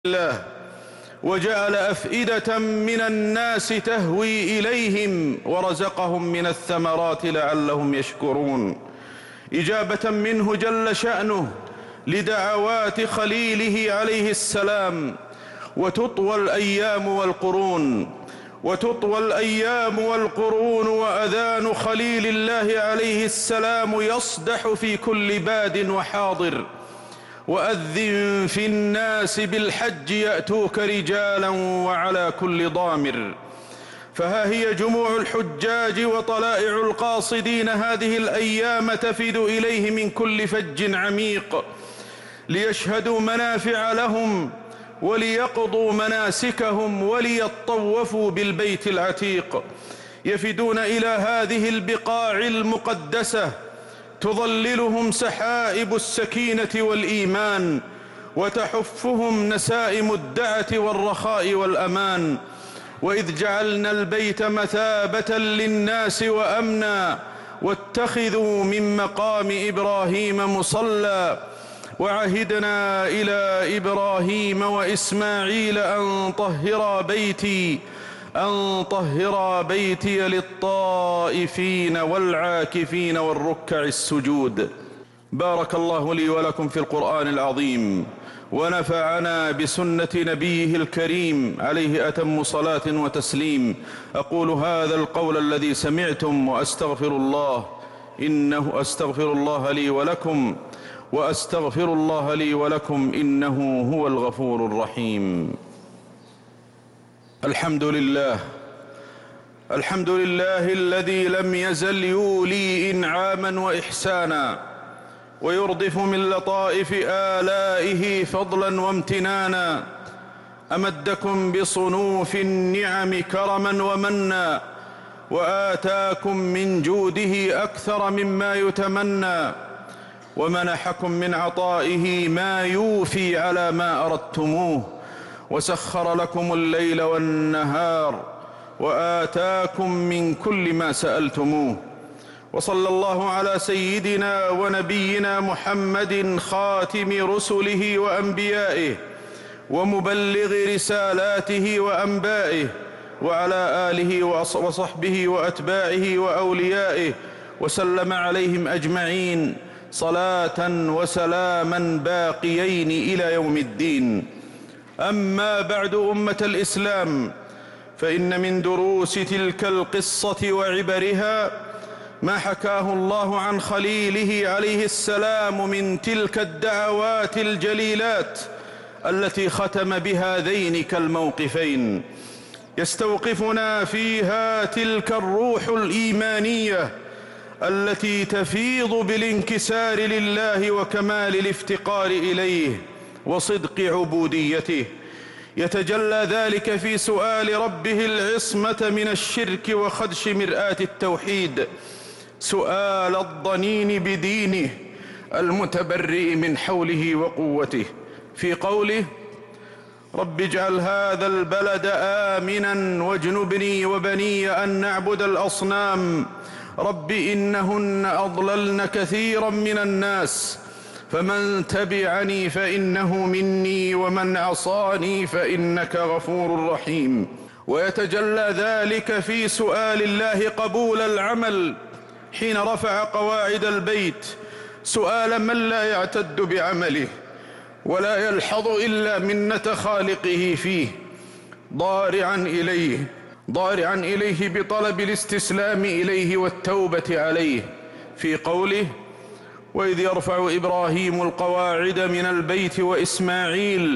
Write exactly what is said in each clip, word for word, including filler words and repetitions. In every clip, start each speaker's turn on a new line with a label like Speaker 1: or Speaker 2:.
Speaker 1: الله وجعل أفئدة من الناس تهوي إليهم ورزقهم من الثمرات لعلهم يشكرون، إجابة منه جل شأنه لدعوات خليله عليه السلام. وتطوى الأيام والقرون وتطوى الأيام والقرون وأذان خليل الله عليه السلام يصدح في كل باد وحاضر. وأذن في الناس بالحج يأتوك رجالا وعلى كل ضامر. فها هي جموع الحجاج وطلائع القاصدين هذه الأيام تفد إليه من كل فج عميق ليشهدوا منافع لهم وليقضوا مناسكهم وليطوفوا بالبيت العتيق. يفدون إلى هذه البقاع المقدسة تظللهم سحائب السكينة والإيمان وتحفهم نسائم الدعة والرخاء والأمان. وإذ جعلنا البيت مثابة للناس وأمنا واتخذوا من مقام إبراهيم مصلى وعهدنا إلى إبراهيم وإسماعيل أن طهرا بيتي أن طهرا بيتي للطائفين والعاكفين والركع السجود. بارك الله لي ولكم في القرآن العظيم ونفعنا بسنة نبيه الكريم عليه أتم صلاة وتسليم. أقول هذا القول الذي سمعتم وأستغفر الله إنه أستغفر الله لي ولكم وأستغفر الله لي ولكم إنه هو الغفور الرحيم. الحمد لله الحمد لله الذي لم يزل يولي إنعاما وإحسانا ويردف من لطائف آلائه فضلا وامتنانا. أمدكم بصنوف النعم كرما ومنا وآتاكم من جوده أكثر مما يتمنى ومنحكم من عطائه ما يوفي على ما أردتموه وسخر لكم الليل والنهار وآتاكم من كل ما سألتموه. وصلى الله على سيدنا ونبينا محمد خاتم رسله وأنبيائه ومبلغ رسالاته وأنبائه وعلى آله وصحبه وأتباعه وأوليائه وسلم عليهم أجمعين صلاة وسلاما باقيين إلى يوم الدين. أما بعد أمة الإسلام، فإن من دروس تلك القصة وعبرها ما حكاه الله عن خليله عليه السلام من تلك الدعوات الجليلات التي ختم بهذين الموقفين. يستوقفنا فيها تلك الروح الإيمانية التي تفيض بالانكسار لله وكمال الافتقار إليه وصدق عبوديته. يتجلى ذلك في سؤال ربه العصمة من الشرك وخدش مرآة التوحيد، سؤال الضنين بدينه المتبرئ من حوله وقوته، في قوله: رب اجعل هذا البلد آمنا واجنبني وبني أن نعبد الأصنام رب إنهن أضللن كثيرا من الناس فمن تبعني فإنه مني ومن عصاني فإنك غفور رحيم. ويتجلى ذلك في سؤال الله قبول العمل حين رفع قواعد البيت، سؤال من لا يعتد بعمله ولا يلحظ إلا منة خالقه فيه، ضارعا إليه ضارعا إليه بطلب الاستسلام إليه والتوبة عليه، في قوله: وإذ يرفع إبراهيم القواعد من البيت وإسماعيل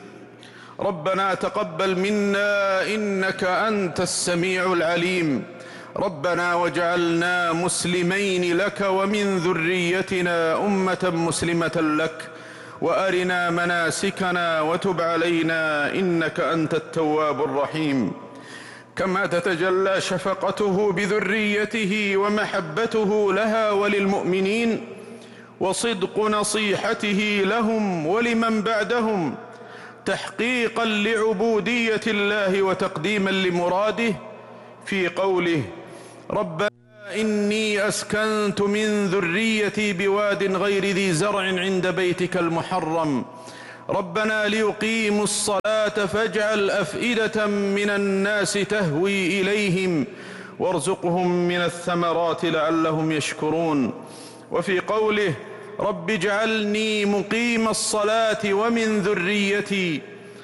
Speaker 1: ربنا تقبل منا إنك أنت السميع العليم ربنا واجعلنا مسلمين لك ومن ذريتنا أمة مسلمة لك وأرنا مناسكنا وتب علينا إنك أنت التواب الرحيم. كما تتجلى شفقته بذريته ومحبته لها وللمؤمنين وصدق نصيحته لهم ولمن بعدهم تحقيقا لعبودية الله وتقديما لمراده، في قوله: ربنا إني أسكنت من ذريتي بواد غير ذي زرع عند بيتك المحرم ربنا ليقيموا الصلاة فاجعل أفئدة من الناس تهوي إليهم وارزقهم من الثمرات لعلهم يشكرون. وفي قوله رب اجعلني مقيم الصلاة ومن ذريتي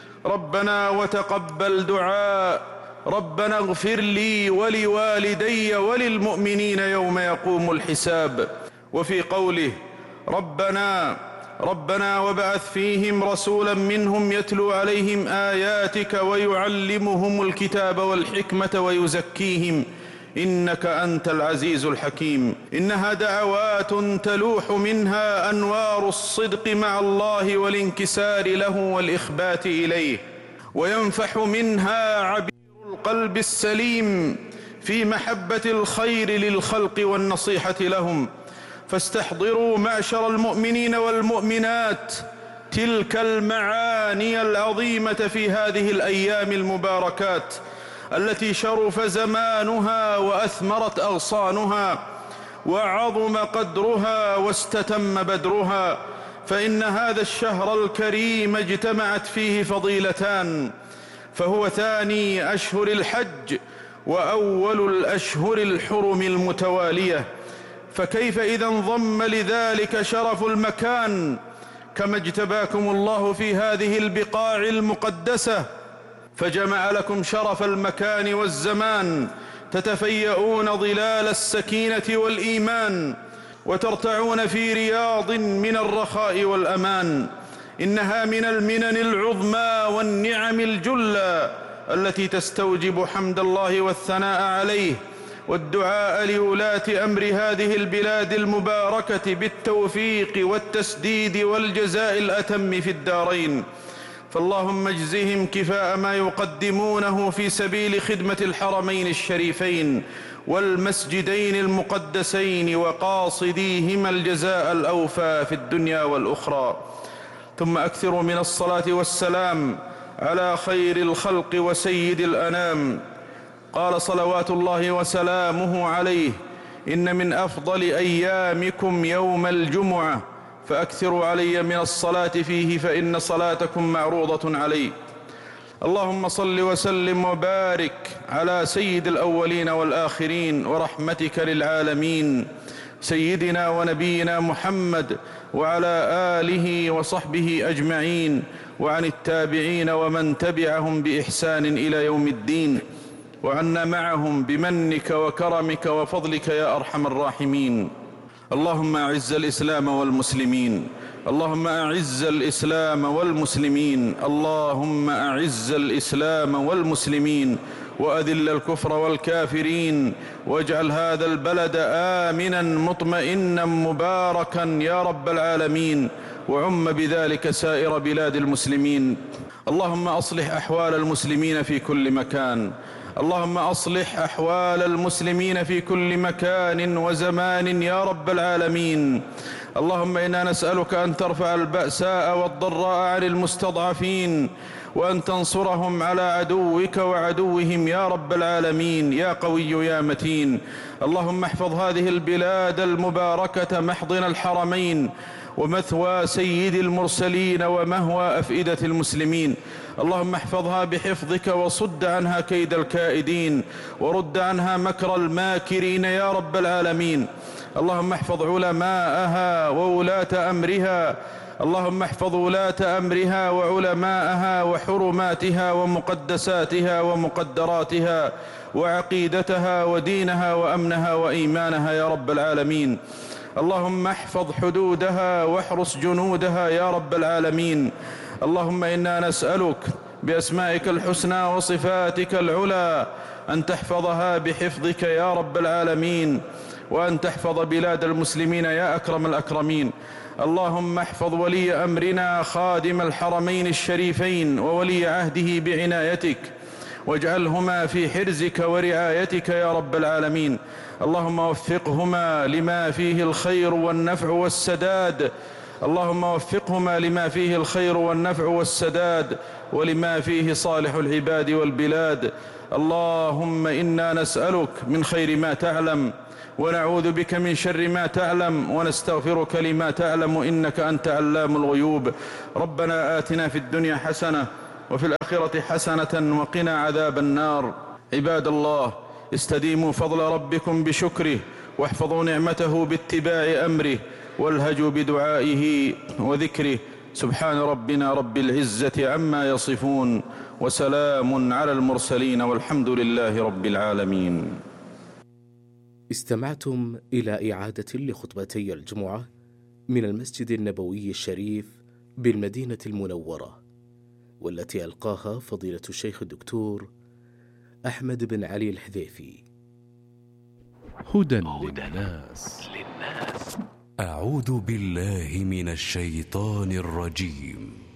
Speaker 1: ربنا وتقبل دعاء ربنا اغفر لي ولوالدي وللمؤمنين يوم يقوم الحساب. وفي قوله ربنا ربنا وابعث فيهم رسولا منهم يتلو عليهم آياتك ويعلمهم الكتاب والحكمة ويزكيهم إنك أنت العزيز الحكيم. إنها دعوات تلوح منها أنوار الصدق مع الله والانكسار له والإخبات إليه، وينفح منها عبير القلب السليم في محبة الخير للخلق والنصيحة لهم. فاستحضروا معشر المؤمنين والمؤمنات تلك المعاني العظيمة في هذه الأيام المباركات التي شرف زمانها وأثمرت أغصانها وعظم قدرها واستتم بدرها. فإن هذا الشهر الكريم اجتمعت فيه فضيلتان، فهو ثاني أشهر الحج وأول الأشهر الحرم المتوالية، فكيف إذا انضم لذلك شرف المكان كما اجتباكم الله في هذه البقاع المقدسة فجمع لكم شرف المكان والزمان تتفيئون ظلال السكينة والإيمان وترتعون في رياض من الرخاء والأمان. إنها من المنن العظمى والنعم الجلى التي تستوجب حمد الله والثناء عليه والدعاء لولاة أمر هذه البلاد المباركة بالتوفيق والتسديد والجزاء الأتم في الدارين. فاللهم اجزهم كفاء ما يقدمونه في سبيل خدمة الحرمين الشريفين والمسجدين المقدسين وقاصديهما الجزاء الأوفى في الدنيا والأخرى. ثم أكثروا من الصلاة والسلام على خير الخلق وسيد الأنام. قال صلوات الله وسلامه عليه إن من أفضل أيامكم يوم الجمعة فأكثروا علي من الصلاة فيه فإن صلاتكم معروضة علي. اللهم صل وسلم وبارك على سيد الأولين والآخرين ورحمتك للعالمين سيدنا ونبينا محمد وعلى آله وصحبه أجمعين وعن التابعين ومن تبعهم بإحسان إلى يوم الدين، وعنا معهم بمنك وكرمك وفضلك يا أرحم الراحمين. اللهم أعز الإسلام والمسلمين، اللهم أعز الإسلام والمسلمين، اللهم أعز الإسلام والمسلمين وأذل الكفر والكافرين، واجعل هذا البلد آمنا مطمئنا مباركا يا رب العالمين، وعم بذلك سائر بلاد المسلمين. اللهم أصلح أحوال المسلمين في كل مكان، اللهم أصلح أحوال المسلمين في كل مكان وزمان يا رب العالمين. اللهم إنا نسألك أن ترفع البأساء والضراء عن المستضعفين وأن تنصرهم على عدوك وعدوهم يا رب العالمين يا قوي يا متين. اللهم احفظ هذه البلاد المباركة محضن الحرمين ومثوى سيد المرسلين ومهوى أفئدة المسلمين. اللهم احفظها بحفظك وصد عنها كيد الكائدين ورد عنها مكر الماكرين يا رب العالمين. اللهم احفظ علماءها وولاة أمرها، اللهم احفظ ولاة أمرها وعلماءها وحرماتها ومقدساتها ومقدراتها وعقيدتها ودينها وأمنها وإيمانها يا رب العالمين. اللهم احفظ حدودها واحرس جنودها يا رب العالمين. اللهم إنا نسألك بأسمائك الحسنى وصفاتك العلى أن تحفظها بحفظك يا رب العالمين، وأن تحفظ بلاد المسلمين يا أكرم الأكرمين. اللهم احفظ ولي أمرنا خادم الحرمين الشريفين وولي عهده بعنايتك، واجعلهما في حرزك ورعايتك يا رب العالمين. اللهم وفقهما لما فيه الخير والنفع والسداد. اللهم وفقهما لما فيه الخير والنفع والسداد ولما فيه صالح العباد والبلاد. اللهم إنا نسألك من خير ما تعلم ونعوذ بك من شر ما تعلم ونستغفرك لما تعلم إنك أنت علام الغيوب. ربنا آتنا في الدنيا حسنة وفي الآخرة حسنة وقنا عذاب النار. عباد الله، استديموا فضل ربكم بشكره واحفظوا نعمته باتباع أمره والهجوا بدعائه وذكره. سبحان ربنا رب العزة عما يصفون وسلام على المرسلين والحمد لله رب العالمين.
Speaker 2: استمعتم إلى إعادة لخطبتي الجمعة من المسجد النبوي الشريف بالمدينة المنورة، والتي ألقاها فضيلة الشيخ الدكتور أحمد بن علي الحذيفي.
Speaker 3: هدى للناس.
Speaker 4: أعوذ بالله من الشيطان الرجيم.